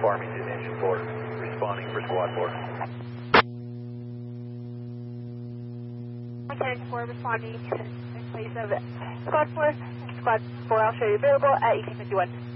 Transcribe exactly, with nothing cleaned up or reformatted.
Farmington, engine four, responding for squad four. Engine four responding in place of squad four. Squad four, I'll show you available at eighteen fifty-one.